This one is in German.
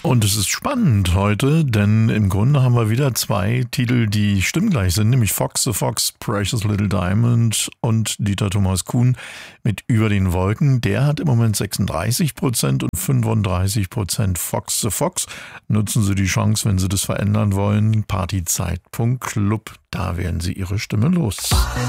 Und es ist spannend heute, denn im Grunde haben wir wieder zwei Titel, die stimmgleich sind, nämlich Fox the Fox, Precious Little Diamond und Dieter Thomas Kuhn mit Über den Wolken. Der hat im Moment 36% und 35% Fox the Fox. Nutzen Sie die Chance, wenn Sie das verändern wollen. Partyzeit.club, da werden Sie Ihre Stimme los.